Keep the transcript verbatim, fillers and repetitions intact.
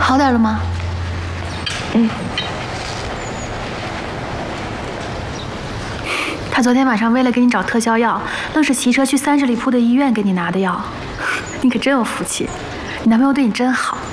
好点了吗？嗯。他昨天晚上为了给你找特效药，愣是骑车去三十里铺的医院给你拿的药。你可真有福气，你男朋友对你真好。